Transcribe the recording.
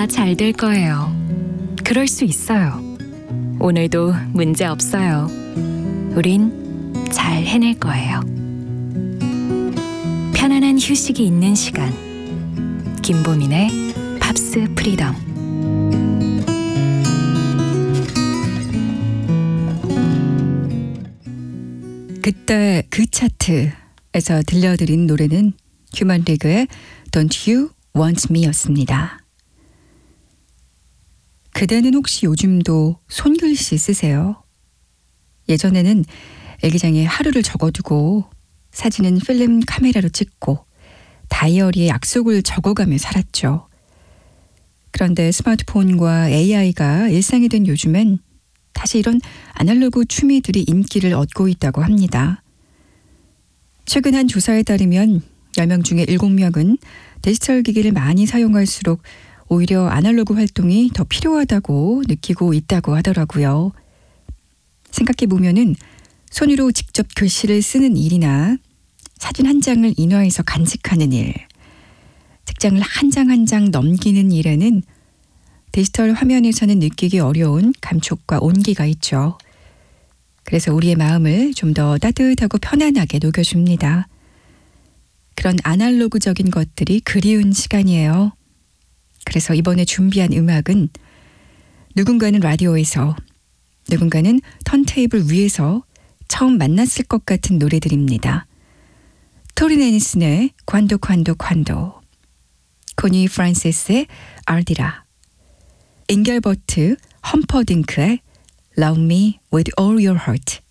다 잘 될 거예요. 그럴 수 있어요. 오늘도 문제 없어요. 우린 잘 해낼 거예요. 편안한 휴식이 있는 시간. 김보민의 팝스 프리덤. 그때 그 차트에서 들려드린 노래는 휴먼 리그의 Don't You Want Me였습니다. 그대는 혹시 요즘도 손글씨 쓰세요? 예전에는 일기장에 하루를 적어두고 사진은 필름 카메라로 찍고 다이어리에 약속을 적어가며 살았죠. 그런데 스마트폰과 AI가 일상이 된 요즘엔 다시 이런 아날로그 취미들이 인기를 얻고 있다고 합니다. 최근 한 조사에 따르면 10명 중에 7명은 디지털 기기를 많이 사용할수록 오히려 아날로그 활동이 더 필요하다고 느끼고 있다고 하더라고요. 생각해보면은 손으로 직접 글씨를 쓰는 일이나 사진 한 장을 인화해서 간직하는 일, 책장을 한 장 한 장 넘기는 일에는 디지털 화면에서는 느끼기 어려운 감촉과 온기가 있죠. 그래서 우리의 마음을 좀 더 따뜻하고 편안하게 녹여줍니다. 그런 아날로그적인 것들이 그리운 시간이에요. 그래서 이번에 준비한 음악은 누군가는 라디오에서, 누군가는 턴테이블 위에서 처음 만났을 것 같은 노래들입니다. 토린 애니슨의 관도 관도 관도, 코니 프란시스의 알디라, 잉겔버트 험퍼딩크의 Love Me With All Your Heart.